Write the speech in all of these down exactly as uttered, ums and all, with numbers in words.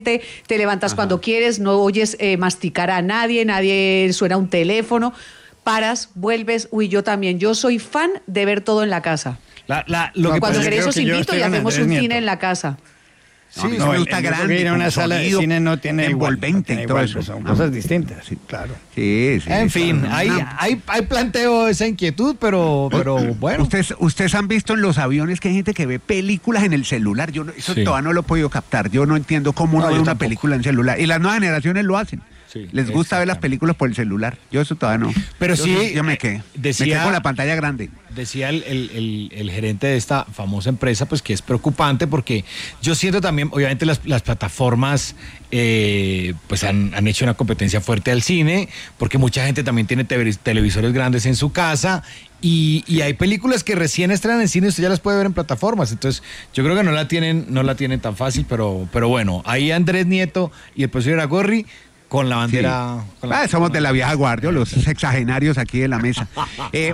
te levantas Ajá. cuando quieres, no oyes eh, masticar a nadie, nadie suena un teléfono, paras, vuelves. Uy, yo también, yo soy fan de ver todo en la casa. La, la, lo que cuando pasa, queréis os invito y hacemos un Nieto. cine en la casa. Sí, no, no me gusta grande. Ir a una sala de cine no tiene envolvente y todo eso. Pues son no. cosas distintas, sí, claro. Sí, sí. En fin, claro. hay, no. hay, hay planteo esa inquietud, pero, pero bueno. Ustedes, ustedes han visto en los aviones que hay gente que ve películas en el celular. Yo no, eso sí. todavía no lo he podido captar. Yo no entiendo cómo uno no, ve una tampoco. película en celular. Y las nuevas generaciones lo hacen. Sí, les gusta ver las películas por el celular. Yo eso todavía no. Pero yo, sí, yo me quedé. Decía, me quedé con la pantalla grande. Decía el, el, el, el gerente de esta famosa empresa, pues que es preocupante porque yo siento también, obviamente las, las plataformas eh, pues han, han hecho una competencia fuerte al cine, porque mucha gente también tiene te- televisores grandes en su casa. Y, y hay películas que recién estrenan en cine, usted ya las puede ver en plataformas. Entonces, yo creo que no la tienen, no la tienen tan fácil, pero, pero bueno, ahí Andrés Nieto y el profesor Iragorri con la bandera. Sí. Con la, ah, somos de la vieja guardia, los sexagenarios aquí de la mesa. eh,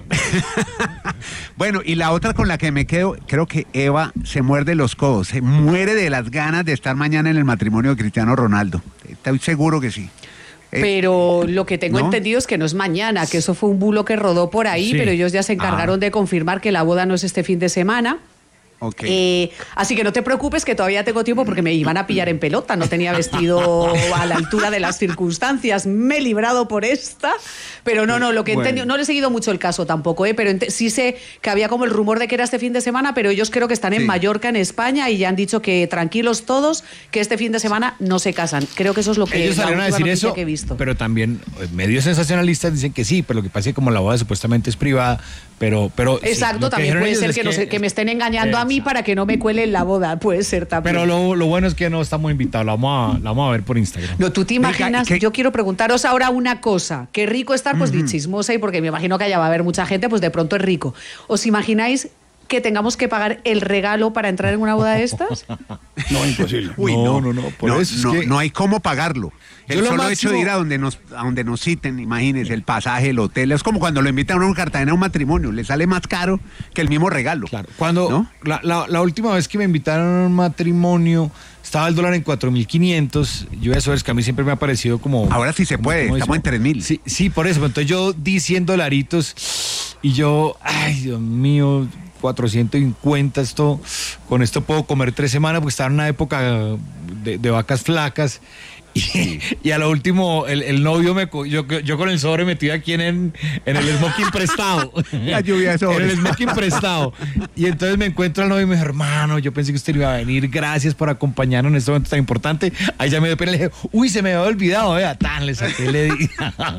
bueno, y la otra con la que me quedo, creo que Eva se muerde los codos, se muere de las ganas de estar mañana en el matrimonio de Cristiano Ronaldo. Estoy seguro que sí. Pero lo que tengo ¿no? entendido es que no es mañana, que eso fue un bulo que rodó por ahí, sí. pero ellos ya se encargaron ah. de confirmar que la boda no es este fin de semana. Okay. Eh, así que no te preocupes que todavía tengo tiempo porque me iban a pillar en pelota, no tenía vestido a la altura de las circunstancias, me he librado por esta, pero no, no, lo que he bueno. entendido, no le he seguido mucho el caso tampoco, eh, pero ent- sí sé que había como el rumor de que era este fin de semana, pero ellos creo que están en sí. Mallorca, en España, y ya han dicho que tranquilos todos, que este fin de semana no se casan. Creo que eso es lo que ellos salieron a decir eso, que he visto. Pero también medios sensacionalistas dicen que sí, pero lo que pasa es que como la boda supuestamente es privada, pero... pero exacto, sí, también puede ser que, que, no se, que me estén engañando eh, a mí para que no me cuele en la boda, puede ser también. Pero lo, lo bueno es que no estamos invitados, la vamos a, la vamos a ver por Instagram. No, tú te imaginas, ¿Qué? yo quiero preguntaros ahora una cosa, qué rico estar pues uh-huh. de chismosa, y porque me imagino que allá va a haber mucha gente, pues de pronto es rico. ¿Os imagináis que tengamos que pagar el regalo para entrar en una boda de estas? No, imposible. Uy, no, no, no, no, por no, eso es no, que... no hay cómo pagarlo. El solo máximo... hecho de ir a donde nos a donde nos citen, imagínense, el pasaje, el hotel, es como cuando lo invitan a uno en Cartagena a un matrimonio, le sale más caro que el mismo regalo. Claro, cuando ¿no? la, la, la última vez que me invitaron a un matrimonio, estaba el dólar en cuatro mil quinientos, yo eso es que a mí siempre me ha parecido como... Ahora sí se puede, estamos en tres mil. Sí, sí, por eso, entonces yo di cien dolaritos y yo, ay, Dios mío... cuatrocientos cincuenta, esto, con esto puedo comer tres semanas porque estaba en una época de, de vacas flacas y, y a lo último el, el novio me yo, yo con el sobre metido aquí en, en el smoking prestado. La lluvia de sobre. En el smoking prestado. Y entonces me encuentro al novio y me dijo, hermano, yo pensé que usted iba a venir, gracias por acompañarnos en este momento tan importante. Ahí ya me dio pena, le dije, uy, se me había olvidado, vea, tan, le saqué, le di.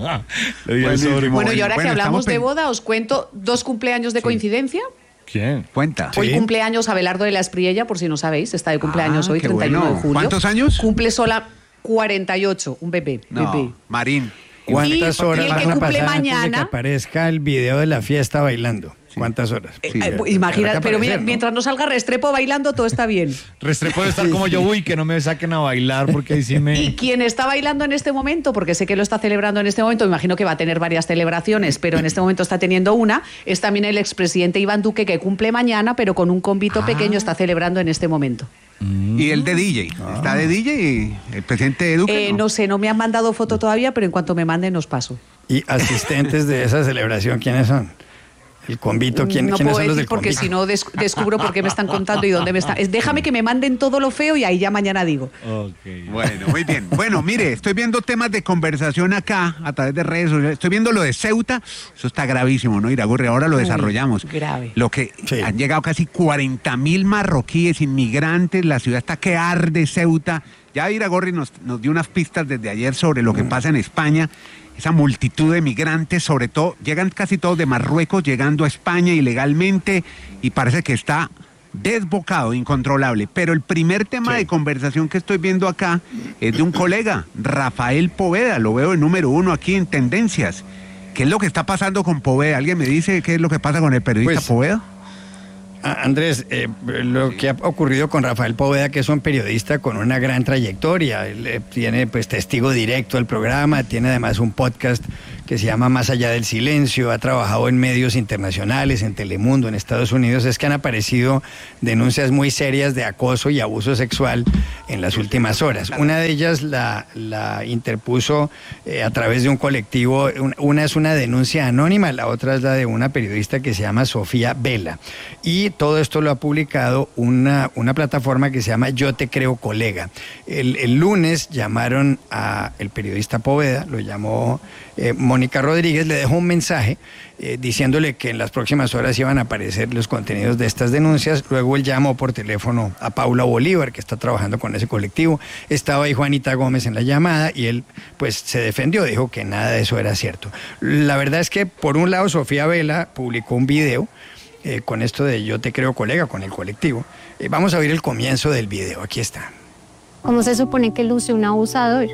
Le di el sobre. Bueno, y ahora bueno, que hablamos de pen... boda, os cuento dos cumpleaños de sí. coincidencia. ¿Quién? Cuenta. Hoy ¿Sí? cumpleaños Abelardo de la Espriella, por si no sabéis, está de cumpleaños ah, hoy, treinta y uno bueno. de julio. ¿Cuántos años? Cumple sola cuarenta y ocho, un bebé. No, bebé. Marín. ¿Cuántas y, horas y el que van a cumple pasar mañana, antes de que aparezca el video de la fiesta bailando? ¿Cuántas horas? Sí, eh, imagina, pero mira, ¿no? Mientras no salga Restrepo bailando, todo está bien. Restrepo debe estar como yo, uy, que no me saquen a bailar porque ahí sí me... Y quien está bailando en este momento, porque sé que lo está celebrando en este momento, me imagino que va a tener varias celebraciones, pero en este momento está teniendo una, es también el expresidente Iván Duque, que cumple mañana, pero con un convito ah. pequeño está celebrando en este momento. Mm. Y el de D J, ah. está de D J y el presidente de Duque. Eh, no. no sé, no me han mandado foto todavía, pero en cuanto me manden os paso. ¿Y asistentes de esa celebración quiénes son? ¿El convito? ¿Quién, no ¿Quiénes puedo son los decir del porque convito? si no des- descubro por qué me están contando y dónde me están. Es, déjame que me manden todo lo feo y ahí ya mañana digo. Okay. Bueno, muy bien. Bueno, mire, estoy viendo temas de conversación acá a través de redes sociales. Estoy viendo lo de Ceuta. Eso está gravísimo, ¿no, Iragorri? Ahora lo Uy, desarrollamos. Grave. Lo que sí. han llegado casi cuarenta mil marroquíes, inmigrantes. La ciudad está que arde, Ceuta. Ya Iragorri nos, nos dio unas pistas desde ayer sobre lo que mm. pasa en España. Esa multitud de migrantes, sobre todo, llegan casi todos de Marruecos, llegando a España ilegalmente, y parece que está desbocado, incontrolable. Pero el primer tema sí. de conversación que estoy viendo acá es de un colega, Rafael Poveda, lo veo el número uno aquí en Tendencias. ¿Qué es lo que está pasando con Poveda? ¿Alguien me dice qué es lo que pasa con el periodista pues, Poveda? Andrés, eh, lo que ha ocurrido con Rafael Poveda, que es un periodista con una gran trayectoria, él eh, tiene pues testigo directo del programa, tiene además un podcast que se llama Más allá del silencio, ha trabajado en medios internacionales, en Telemundo, en Estados Unidos, es que han aparecido denuncias muy serias de acoso y abuso sexual en las últimas horas. Una de ellas la, la interpuso eh, a través de un colectivo, una es una denuncia anónima, la otra es la de una periodista que se llama Sofía Vela. Y todo esto lo ha publicado una, una plataforma que se llama Yo Te Creo Colega. El, el lunes llamaron a el periodista Poveda, lo llamó eh, Mónica Rodríguez, le dejó un mensaje eh, diciéndole que en las próximas horas iban a aparecer los contenidos de estas denuncias. Luego él llamó por teléfono a Paula Bolívar, que está trabajando con ese colectivo. Estaba ahí Juanita Gómez en la llamada y él pues se defendió, dijo que nada de eso era cierto. La verdad es que por un lado Sofía Vela publicó un video eh, con esto de Yo Te Creo Colega, con el colectivo. Eh, vamos a oír el comienzo del video, aquí está. ¿Cómo se supone que luce un abusador?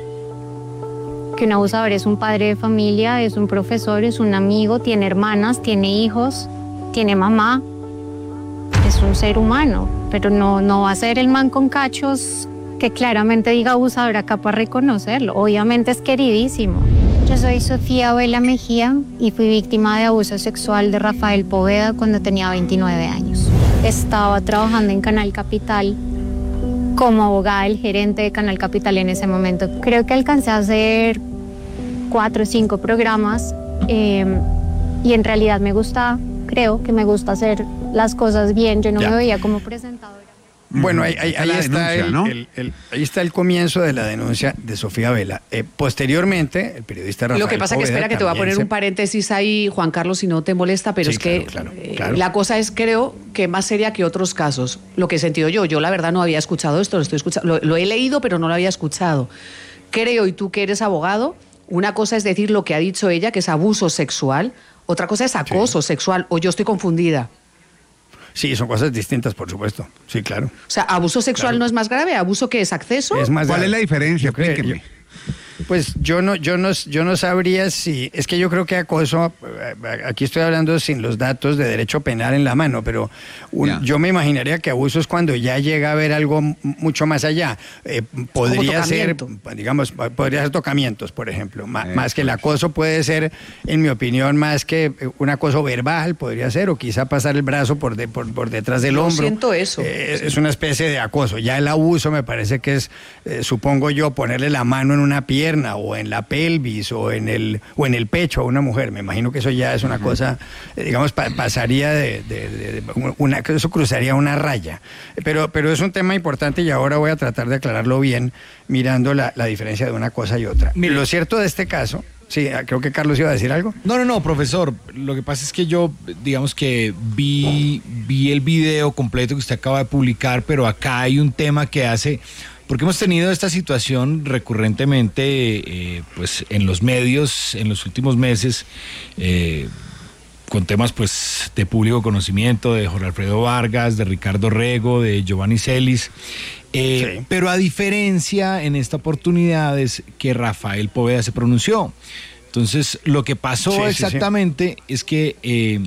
Que un abusador es un padre de familia, es un profesor, es un amigo, tiene hermanas, tiene hijos, tiene mamá. Es un ser humano, pero no, no va a ser el man con cachos que claramente diga abusador acá para reconocerlo. Obviamente es queridísimo. Yo soy Sofía Vela Mejía y fui víctima de abuso sexual de Rafael Poveda cuando tenía veintinueve años. Estaba trabajando en Canal Capital como abogada del gerente de Canal Capital en ese momento. Creo que alcancé a hacer cuatro o cinco programas eh, y en realidad me gusta, creo que me gusta hacer las cosas bien. Yo no ya. me veía como presentadora. Bueno, ahí, ahí, ahí, está denuncia, el, ¿no? el, el, ahí está el comienzo de la denuncia de Sofía Vela. Eh, posteriormente, el periodista Rafael Lo que pasa es que espera que te voy a poner se... un paréntesis ahí, Juan Carlos, si no te molesta, pero sí, es que claro, claro, claro. Eh, la cosa es, creo, que más seria que otros casos. Lo que he sentido yo, yo la verdad no había escuchado esto, lo, estoy escuchando, lo, lo he leído, pero no lo había escuchado. Creo, y tú que eres abogado, una cosa es decir lo que ha dicho ella, que es abuso sexual, otra cosa es acoso sí. sexual, o yo estoy confundida. Sí, son cosas distintas, por supuesto. Sí, claro. O sea, ¿abuso sexual claro. no es más grave? ¿Abuso que es acceso? Es más ¿Cuál grave. es la diferencia? Explíqueme. Pues yo no, yo no, yo no sabría si, es que yo creo que acoso, aquí estoy hablando sin los datos de derecho penal en la mano, pero un, yeah. yo me imaginaría que abuso es cuando ya llega a haber algo mucho más allá. Eh, podría ser, digamos, podría ser tocamientos, por ejemplo, más, eh, más que el acoso puede ser, en mi opinión, más que un acoso verbal, podría ser, o quizá pasar el brazo por, de, por, por detrás del yo hombro. siento eso. Eh, es una especie de acoso. Ya el abuso me parece que es, eh, supongo yo, ponerle la mano en una pierna o en la pelvis o en el o en el pecho a una mujer. Me imagino que eso ya es una cosa, digamos, pa pasaría de, de, de, de una, eso cruzaría una raya. Pero, pero es un tema importante y ahora voy a tratar de aclararlo bien mirando la, la diferencia de una cosa y otra. Mire, lo cierto de este caso, sí, creo que Carlos iba a decir algo. No, no, no, profesor. Lo que pasa es que yo, digamos que vi, vi el video completo que usted acaba de publicar, pero acá hay un tema que hace... Porque hemos tenido esta situación recurrentemente eh, pues en los medios en los últimos meses, eh, con temas pues de público conocimiento, de Jorge Alfredo Vargas, de Ricardo Rego, de Giovanni Celis. Eh, sí. Pero a diferencia en esta oportunidad es que Rafael Poveda se pronunció. Entonces lo que pasó sí, exactamente sí, sí. es que... Eh,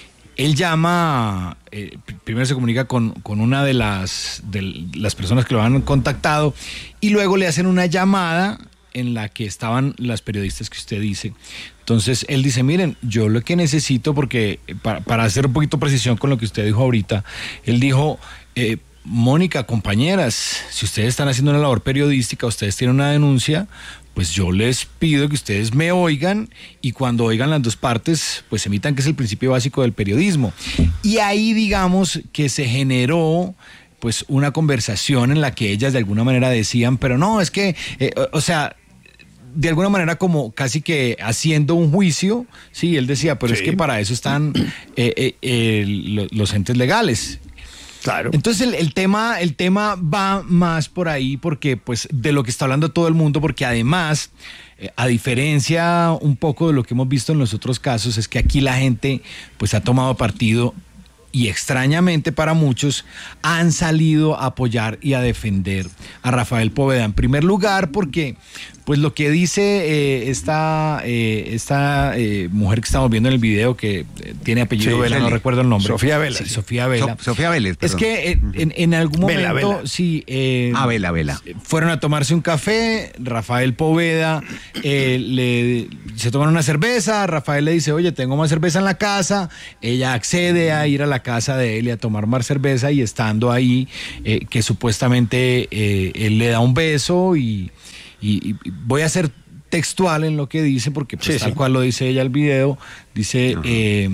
Él llama, eh, primero se comunica con, con una de las, de las personas que lo han contactado y luego le hacen una llamada en la que estaban las periodistas que usted dice. Entonces él dice, miren, yo lo que necesito, porque para, para hacer un poquito precisión con lo que usted dijo ahorita, él dijo, eh, Mónica, compañeras, si ustedes están haciendo una labor periodística, ustedes tienen una denuncia, pues yo les pido que ustedes me oigan y cuando oigan las dos partes, pues emitan, que es el principio básico del periodismo. Y ahí digamos que se generó pues una conversación en la que ellas de alguna manera decían, pero no, es que, eh, o, o sea... de alguna manera como casi que haciendo un juicio, sí, él decía, pero sí. es que para eso están eh, eh, eh, los entes legales. Claro. Entonces el, el tema el tema va más por ahí porque pues de lo que está hablando todo el mundo, porque además eh, a diferencia un poco de lo que hemos visto en los otros casos, es que aquí la gente pues ha tomado partido y extrañamente para muchos han salido a apoyar y a defender a Rafael Poveda. En primer lugar, porque pues lo que dice eh, esta, eh, esta eh, mujer que estamos viendo en el video, que eh, tiene apellido Sí, Vela, Celi. no recuerdo el nombre. Sofía Vela, Sí, sí. Sofía Vela. So- Sofía Vélez, Es perdón. que eh, en, en algún momento, Vela, Vela. sí. eh, Ah, Vela, Vela. Fueron a tomarse un café, Rafael Poveda eh, le, se toman una cerveza, Rafael le dice, oye, tengo más cerveza en la casa, ella accede a ir a la casa de él y a tomar más cerveza, y estando ahí, eh, que supuestamente eh, él le da un beso, y, y, y voy a ser textual en lo que dice, porque pues, Sí, tal sí. cual lo dice ella el video, dice... eh,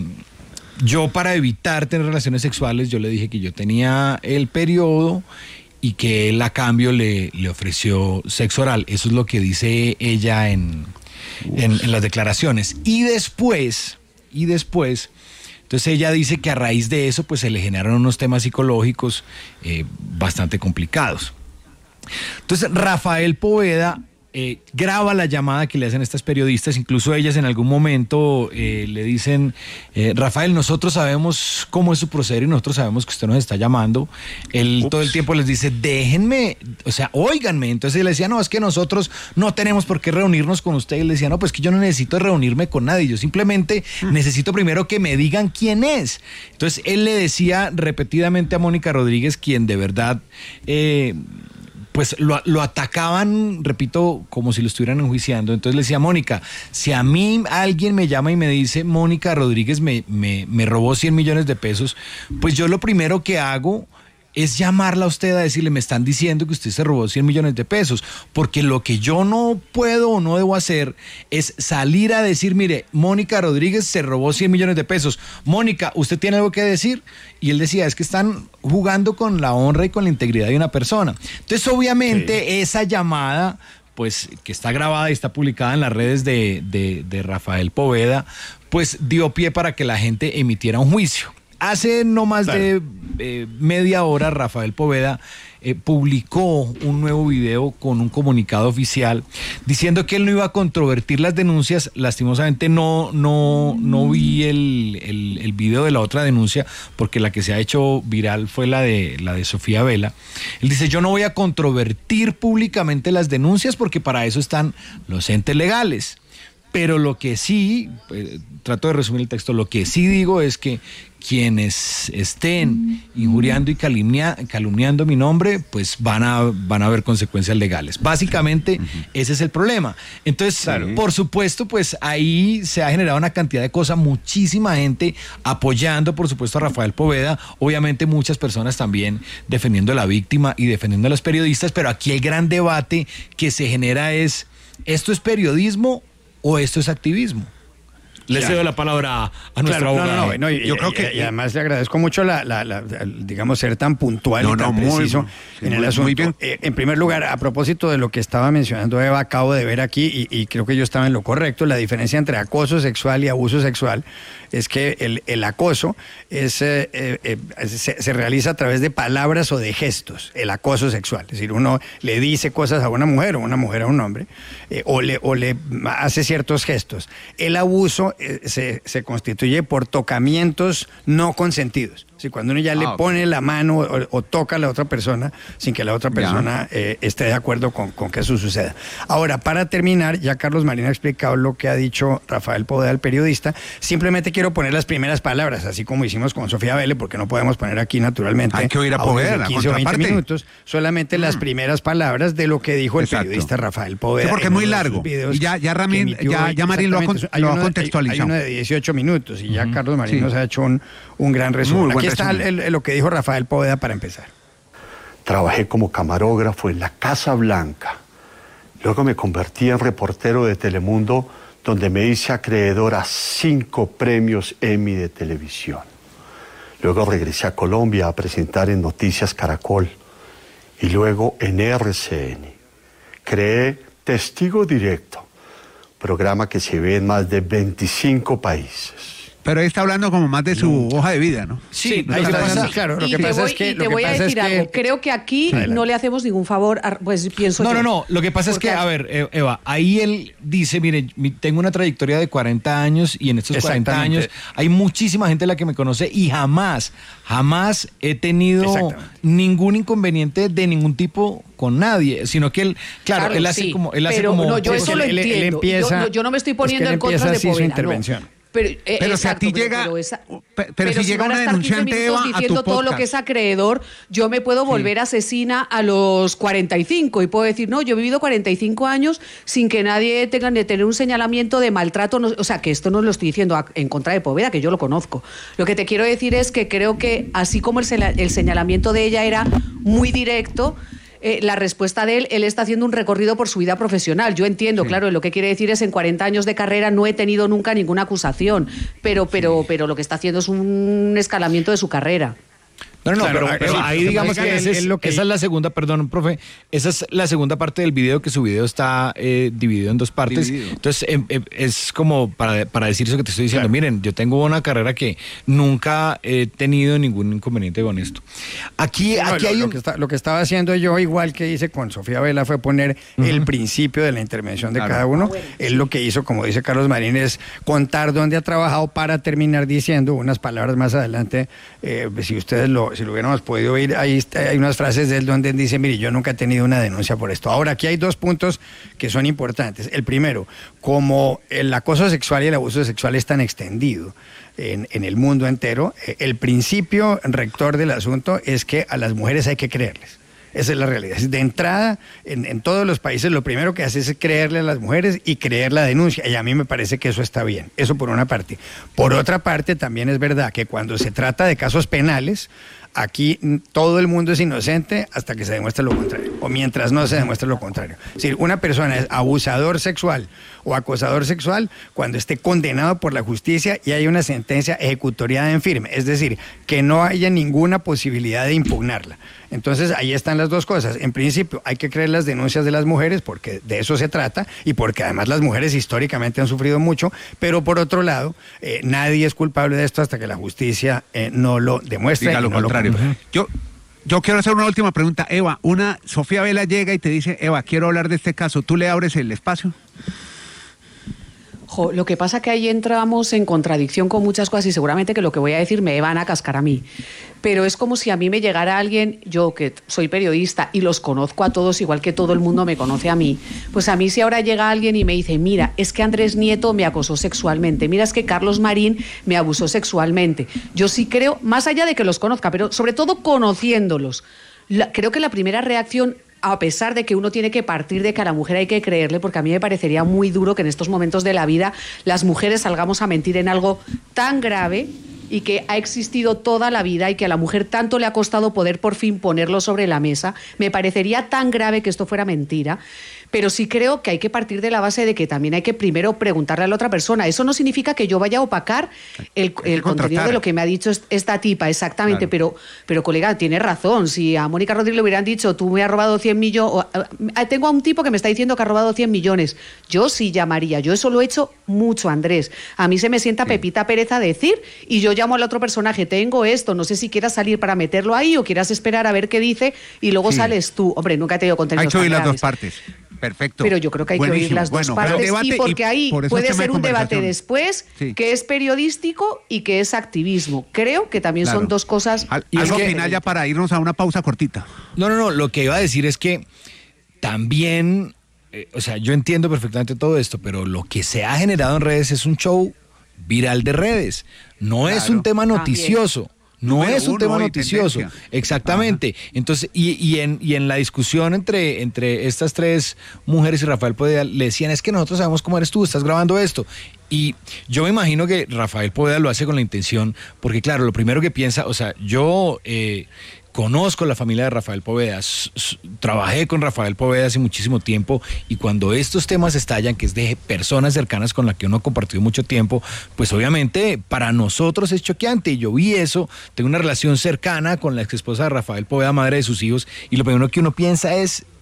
yo, para evitar tener relaciones sexuales, yo le dije que yo tenía el periodo y que él a cambio le, le ofreció sexo oral. Eso es lo que dice ella en, en, en las declaraciones. Y después, y después, entonces ella dice que a raíz de eso, pues se le generaron unos temas psicológicos eh, bastante complicados. Entonces Rafael Poveda eh, graba la llamada que le hacen estas periodistas, incluso ellas en algún momento eh, le dicen, eh, Rafael, nosotros sabemos cómo es su proceder y nosotros sabemos que usted nos está llamando. Él Ups. todo el tiempo les dice, déjenme, o sea, óiganme. Entonces él le decía, no, es que nosotros no tenemos por qué reunirnos con usted. Y él decía, no, pues que yo no necesito reunirme con nadie, yo simplemente necesito primero que me digan quién es. Entonces él le decía repetidamente a Mónica Rodríguez, quien de verdad... Eh, pues lo, lo atacaban, repito, como si lo estuvieran enjuiciando. Entonces le decía, Mónica, si a mí alguien me llama y me dice, Mónica Rodríguez me, me, me robó cien millones de pesos, pues yo lo primero que hago es llamarla a usted a decirle, me están diciendo que usted se robó cien millones de pesos, porque lo que yo no puedo o no debo hacer es salir a decir, mire, Mónica Rodríguez se robó cien millones de pesos. Mónica, ¿usted tiene algo que decir? Y él decía, es que están jugando con la honra y con la integridad de una persona. Entonces, obviamente, sí, esa llamada, pues, que está grabada y está publicada en las redes de, de, de Rafael Poveda, pues dio pie para que la gente emitiera un juicio. Hace no más claro. de eh, media hora, Rafael Poveda eh, publicó un nuevo video con un comunicado oficial diciendo que él no iba a controvertir las denuncias. Lastimosamente no, no, no vi el, el, el video de la otra denuncia, porque la que se ha hecho viral fue la de, la de Sofía Vela. Él dice, yo no voy a controvertir públicamente las denuncias porque para eso están los entes legales. Pero lo que sí, eh, trato de resumir el texto, lo que sí digo es que quienes estén injuriando y calumnia, calumniando mi nombre, pues van a, van a haber consecuencias legales. Básicamente, uh-huh. ese es el problema. Entonces, claro. por supuesto, pues ahí se ha generado una cantidad de cosas, muchísima gente apoyando, por supuesto, a Rafael Poveda, obviamente muchas personas también defendiendo a la víctima y defendiendo a los periodistas, pero aquí el gran debate que se genera es, ¿esto es periodismo o esto es activismo? Le cedo la palabra a, a nuestro claro, abogado. No, no, no, y, Yo creo y, que y además le agradezco mucho la, la, la, la digamos, ser tan puntual no, y tan no, preciso muy, en el muy, asunto. Muy bien. Eh, en primer lugar, a propósito de lo que estaba mencionando Eva, acabo de ver aquí, y, y creo que yo estaba en lo correcto, la diferencia entre acoso sexual y abuso sexual es que el, el acoso es, eh, eh, se, se realiza a través de palabras o de gestos, el acoso sexual. Es decir, uno le dice cosas a una mujer o una mujer a un hombre, eh, o, le, o le hace ciertos gestos. El abuso eh, se, se constituye por tocamientos no consentidos. Si cuando uno ya ah, le pone la mano o, o toca a la otra persona sin que la otra persona eh, esté de acuerdo con, con que eso suceda. Ahora, para terminar, ya Carlos Marín ha explicado lo que ha dicho Rafael Poveda, el periodista. Simplemente quiero poner las primeras palabras, así como hicimos con Sofía Vélez, porque no podemos poner aquí naturalmente. Hay que oír a Poveda, quince o veinte minutos, solamente mm. las primeras palabras de lo que dijo el Exacto. periodista Rafael Poveda. Sí, porque es muy largo. Y ya, ya, Ramín, ya, ya Marín lo ha, con, lo ha contextualizado. Hay, hay uno de dieciocho minutos y ya uh-huh. Carlos Marín sí. nos ha hecho un, un gran resumen. Aquí está el, el, lo que dijo Rafael Poveda para empezar. Trabajé como camarógrafo en la Casa Blanca. Luego me convertí en reportero de Telemundo, donde me hice acreedor a cinco premios Emmy de televisión. Luego regresé a Colombia a presentar en Noticias Caracol y luego en R C N. Creé Testigo Directo, programa que se ve en más de veinticinco países. Pero él está hablando como más de su No. hoja de vida, ¿no? Sí, Ahí lo que está, pasa- sí, claro, lo y que te pasa voy, es que y lo te que voy a pasa es decir que- algo. Creo que aquí Adelante. no le hacemos ningún favor, a- pues pienso No, yo. no, no. Lo que pasa Porque es que, a ver, eh, Eva, ahí él dice, mire, mi- tengo una trayectoria de cuarenta años y en estos cuarenta Exactamente. años hay muchísima gente a la que me conoce y jamás, jamás he tenido Exactamente. ningún inconveniente de ningún tipo con nadie, sino que él, claro, Claro, él hace sí, como, él hace pero como, no, yo Pues eso él- lo él- él entiendo. empieza- yo, no, yo no me estoy es que poniendo él en contra empieza de así su Poveda, no. intervención. Pero, eh, Pero si a exacto, ti pero- llega- pero, esa- pe- pero si llega van a una estar quince denunciante, minutos Eva, a tu diciendo todo lo podcast. que es acreedor, yo me puedo volver asesina a los cuarenta y cinco y puedo decir, no, yo he vivido cuarenta y cinco años sin que nadie tenga ni tener un señalamiento de maltrato, no- o sea, que esto no lo estoy diciendo a- en contra de Poveda, que yo lo conozco. Lo que te quiero decir es que creo que así como el, sela- el señalamiento de ella era muy directo, Eh, la respuesta de él, él está haciendo un recorrido por su vida profesional. Yo entiendo, Sí. claro, lo que quiere decir es en cuarenta años de carrera no he tenido nunca ninguna acusación, pero, pero, pero lo que está haciendo es un escalamiento de su carrera. No, no, no, Claro, pero, pero sí, ahí sí, digamos sí, que, él- ese es- él lo que- esa es la segunda, perdón, profe, esa es la segunda parte del video, que su video está eh, dividido en dos partes. Dividido. Entonces, em, em, es como para, para decir eso que te estoy diciendo. Claro. Miren, yo tengo una carrera que nunca he tenido ningún inconveniente con esto. Aquí, No, aquí lo, hay lo un... que está- lo que estaba haciendo yo, igual que hice con Sofía Vela, fue poner el principio de la intervención de Claro. cada uno. Él lo que hizo, como dice Carlos Marín, es contar dónde ha trabajado para terminar diciendo unas palabras más adelante. Eh, si ustedes lo, si lo hubiéramos podido oír, ahí está- hay unas frases de él donde él dice, mire, yo nunca he tenido una denuncia por esto. Ahora, aquí hay dos puntos que son importantes. El primero, como el acoso sexual y el abuso sexual es tan extendido en, en el mundo entero, eh, el principio rector del asunto es que a las mujeres hay que creerles. Esa es la realidad. De entrada, en, en todos los países lo primero que hace es creerle a las mujeres y creer la denuncia. Y a mí me parece que eso está bien. Eso por una parte. Por otra parte, también es verdad que cuando se trata de casos penales, aquí mm, todo el mundo es inocente hasta que se demuestre lo contrario, o mientras no se demuestre lo contrario. Es decir, una persona es abusador sexual o acosador sexual cuando esté condenado por la justicia y hay una sentencia ejecutoriada en firme, es decir, que no haya ninguna posibilidad de impugnarla. Entonces, ahí están las dos cosas. En principio, hay que creer las denuncias de las mujeres porque de eso se trata y porque además las mujeres históricamente han sufrido mucho, pero por otro lado, eh, nadie es culpable de esto hasta que la justicia eh, no lo demuestre. Diga y lo no contrario. compruebe. Yo, yo quiero hacer una última pregunta. Eva, una Sofía Vela llega y te dice, Eva, quiero hablar de este caso. ¿Tú le abres el espacio? Jo, lo que pasa que ahí entramos en contradicción con muchas cosas y seguramente que lo que voy a decir me van a cascar a mí. Pero es como si a mí me llegara alguien, yo que soy periodista y los conozco a todos igual que todo el mundo me conoce a mí, pues a mí si ahora llega alguien y me dice, mira, es que Andrés Nieto me acosó sexualmente, mira, es que Carlos Marín me abusó sexualmente. Yo sí creo, más allá de que los conozca, pero sobre todo conociéndolos, la, creo que la primera reacción, a pesar de que uno tiene que partir de que a la mujer hay que creerle, porque a mí me parecería muy duro que en estos momentos de la vida las mujeres salgamos a mentir en algo tan grave y que ha existido toda la vida y que a la mujer tanto le ha costado poder por fin ponerlo sobre la mesa, me parecería tan grave que esto fuera mentira. Pero sí creo que hay que partir de la base de que también hay que primero preguntarle a la otra persona. Eso no significa que yo vaya a opacar el, el contenido de lo que me ha dicho esta tipa, exactamente. Claro. Pero, pero, colega, tiene razón. Si a Mónica Rodríguez le hubieran dicho, tú me has robado cien millones... Tengo a un tipo que me está diciendo que ha robado cien millones. Yo sí llamaría. Yo eso lo he hecho mucho, Andrés. A mí se me sienta sí. Pepita Pérez a decir y yo llamo al otro personaje, tengo esto, no sé si quieras salir para meterlo ahí o quieras esperar a ver qué dice y luego sí. sales tú. Hombre, nunca he tenido contenidos tan graves. Hay que oír las dos partes. Perfecto. Pero yo creo que hay Buenísimo. que oír las dos bueno, partes debate, y porque ahí por puede ser un debate después sí. que es periodístico y que es activismo. Creo que también claro. son dos cosas... Al, y algo que, final ya para irnos a una pausa cortita. No, no, no, lo que iba a decir es que también, eh, o sea, yo entiendo perfectamente todo esto, pero lo que se ha generado en redes es un show viral de redes. No claro. es un tema noticioso. También. No Número es un tema noticioso, exactamente. Ajá. Entonces, y, y, en, y en la discusión entre, entre estas tres mujeres y Rafael Poveda, le decían, es que nosotros sabemos cómo eres tú, estás grabando esto. Y yo me imagino que Rafael Poveda lo hace con la intención, porque claro, lo primero que piensa, o sea, yo... Eh, Conozco la familia de Rafael Poveda, s- s- trabajé con Rafael Poveda hace muchísimo tiempo y cuando estos temas estallan, que es de personas cercanas con las que uno ha compartido mucho tiempo, pues obviamente para nosotros es choqueante. Yo vi eso, tengo una relación cercana con la ex esposa de Rafael Poveda, madre de sus hijos, y lo primero que uno piensa es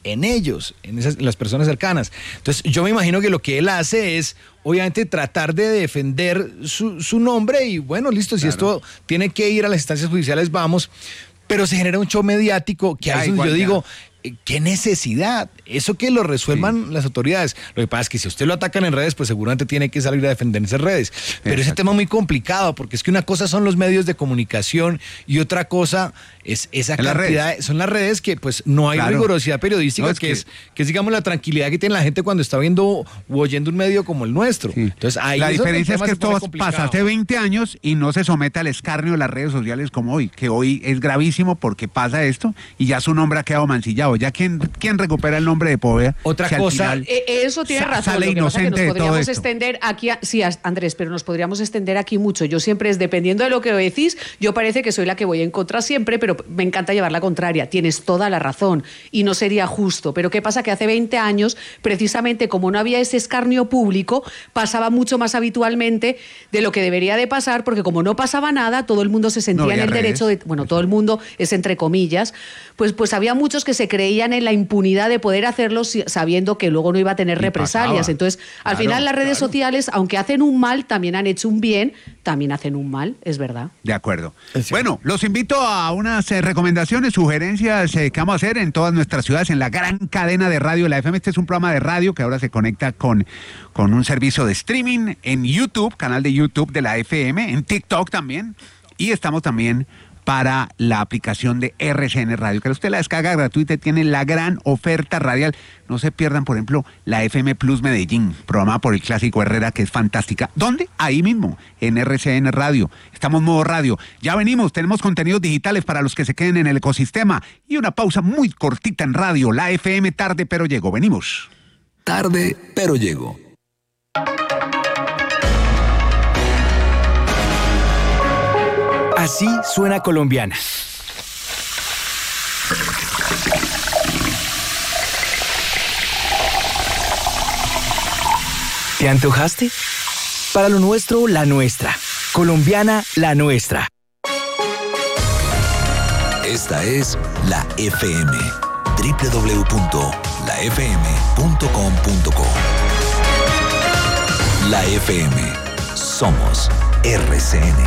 en ellos, en, esas, en las personas cercanas. Entonces yo me imagino que lo que él hace es obviamente tratar de defender su, su nombre y bueno, listo, si claro. esto tiene que ir a las instancias judiciales, vamos, pero se genera un show mediático que a veces yo digo, ¿qué necesidad? Eso que lo resuelvan sí. las autoridades. Lo que pasa es que si usted lo atacan en redes, pues seguramente tiene que salir a defenderse en redes. Pero Exacto. ese tema es muy complicado, porque es que una cosa son los medios de comunicación y otra cosa es esa en cantidad, las son las redes que pues no hay claro. rigurosidad periodística, no, es que, que, es, que es digamos la tranquilidad que tiene la gente cuando está viendo o oyendo un medio como el nuestro. Sí. Entonces ahí la diferencia es que esto pasa hace veinte años y no se somete al escarnio de las redes sociales como hoy, que hoy es gravísimo porque pasa esto y ya su nombre ha quedado mancillado. Ya quién, quién recupera el nombre de Poveda. Otra cosa. Eh, eso tiene razón. Sale lo que inocente pasa es que nos podríamos de todo extender aquí. A, sí, Andrés, pero nos podríamos extender aquí mucho. Yo siempre es dependiendo de lo que decís. Yo parece que soy la que voy en contra siempre, pero me encanta llevar la contraria. Tienes toda la razón y no sería justo. Pero ¿qué pasa? Que hace veinte años, precisamente como no había ese escarnio público, pasaba mucho más habitualmente de lo que debería de pasar, porque como no pasaba nada, todo el mundo se sentía no en el redes. derecho de. Bueno, todo el mundo es entre comillas. Pues, pues había muchos que se creían en la impunidad de poder hacerlo sabiendo que luego no iba a tener y represalias. Pasaba. Entonces, al claro, final las redes claro. sociales, aunque hacen un mal, también han hecho un bien, también hacen un mal, es verdad. De acuerdo. Bueno, los invito a unas eh, recomendaciones, sugerencias eh, que vamos a hacer en todas nuestras ciudades, en la gran cadena de radio, la F M. Este es un programa de radio que ahora se conecta con, con un servicio de streaming en YouTube, canal de YouTube de la F M, en TikTok también, y estamos también para la aplicación de R C N Radio, que usted la descarga gratuita y tiene la gran oferta radial. No se pierdan, por ejemplo, la F M Plus Medellín, programada por el Clásico Herrera, que es fantástica. ¿Dónde? Ahí mismo, en R C N Radio. Estamos modo radio. Ya venimos, tenemos contenidos digitales para los que se queden en el ecosistema. Y una pausa muy cortita en radio. La F M tarde, pero llego. Venimos. Tarde, pero llego. Así suena Colombiana. ¿Te antojaste? Para lo nuestro, la nuestra. Colombiana, la nuestra. Esta es la F M. doble u doble u doble u punto la f m punto com punto co. La F M. Somos R C N.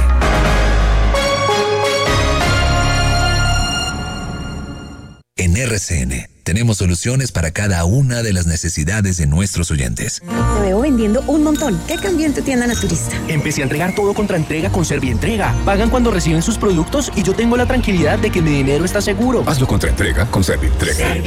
En R C N tenemos soluciones para cada una de las necesidades de nuestros oyentes. Te veo vendiendo un montón. ¿Qué cambió en tu tienda naturista? Empecé a entregar todo contra entrega con Servientrega. Pagan cuando reciben sus productos y yo tengo la tranquilidad de que mi dinero está seguro. Hazlo contra entrega con Servientrega.